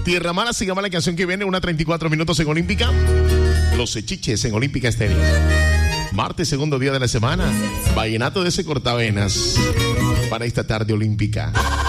Tierra Mala se llama la canción que viene, 1:34 minutos en Olímpica. Los Echiches en Olímpica Estéreo. Martes, segundo día de la semana. Vallenato de ese cortavenas para esta tarde olímpica.